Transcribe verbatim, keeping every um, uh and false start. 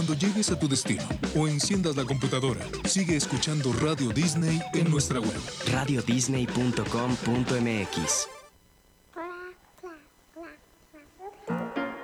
Cuando llegues a tu destino o enciendas la computadora, sigue escuchando Radio Disney en nuestra web. radio disney punto com punto m x